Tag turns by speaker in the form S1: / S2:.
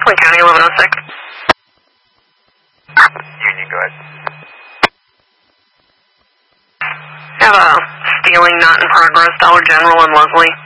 S1: Flint County, 1106.
S2: Union, go ahead.
S1: Have a stealing not in progress, Dollar General in Leslie.